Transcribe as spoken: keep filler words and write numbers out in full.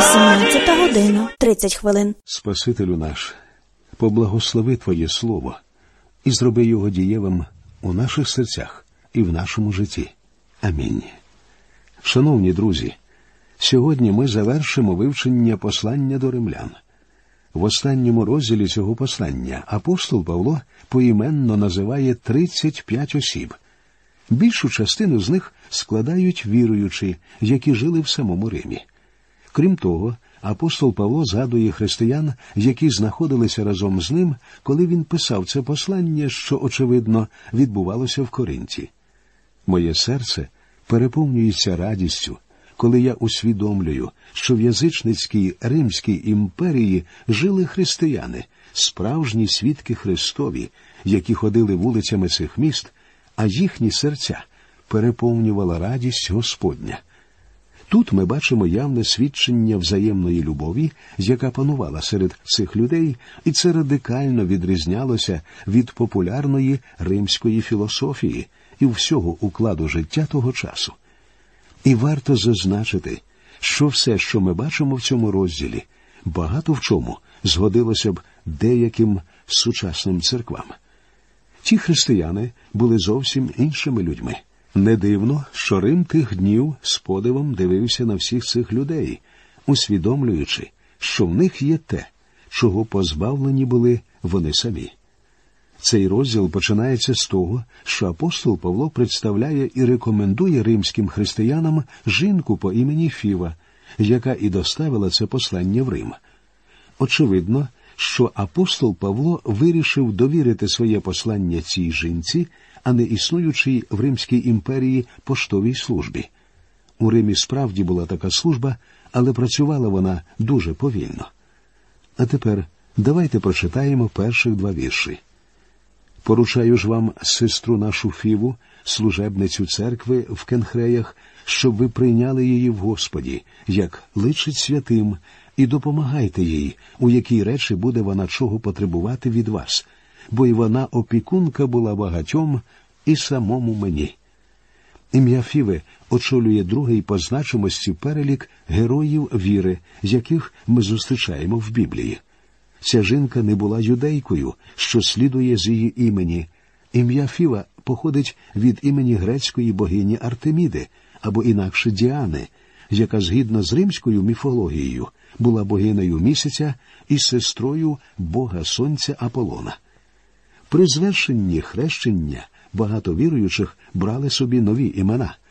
сімнадцята година, тридцять хвилин. Спасителю наш, поблагослови Твоє Слово і зроби його дієвим у наших серцях і в нашому житті. Амінь. Шановні друзі, сьогодні ми завершимо вивчення послання до римлян. В останньому розділі цього послання апостол Павло поіменно називає тридцять п'ять осіб. Більшу частину з них складають віруючі, які жили в самому Римі. Крім того, апостол Павло згадує християн, які знаходилися разом з ним, коли він писав це послання, що, очевидно, відбувалося в Коринті. Моє серце переповнюється радістю, коли я усвідомлюю, що в язичницькій Римській імперії жили християни, справжні свідки Христові, які ходили вулицями цих міст, а їхні серця переповнювала радість Господня. Тут ми бачимо явне свідчення взаємної любові, яка панувала серед цих людей, і це радикально відрізнялося від популярної римської філософії і всього укладу життя того часу. І варто зазначити, що все, що ми бачимо в цьому розділі, багато в чому згодилося б деяким сучасним церквам. Ті християни були зовсім іншими людьми. Не дивно, що Рим тих днів з подивом дивився на всіх цих людей, усвідомлюючи, що в них є те, чого позбавлені були вони самі. Цей розділ починається з того, що апостол Павло представляє і рекомендує римським християнам жінку по імені Фіва, яка і доставила це послання в Рим. Очевидно, що апостол Павло вирішив довірити своє послання цій жінці, а не існуючій в Римській імперії поштовій службі. У Римі справді була така служба, але працювала вона дуже повільно. А тепер давайте прочитаємо перших два вірші. «Поручаю ж вам сестру нашу Фіву, служебницю церкви в Кенхреях, щоб ви прийняли її в Господі, як личить святим, і допомагайте їй, у якій речі буде вона чого потребувати від вас, бо й вона опікунка була багатьом і самому мені». Ім'я Фіви очолює другий по значимості перелік героїв віри, яких ми зустрічаємо в Біблії. Ця жінка не була юдейкою, що слідує з її імені. Ім'я Фіва походить від імені грецької богині Артеміди, або інакше Діани, яка згідно з римською міфологією була богинею місяця і сестрою бога сонця Аполлона. При звершенні хрещення багато віруючих брали собі нові імена.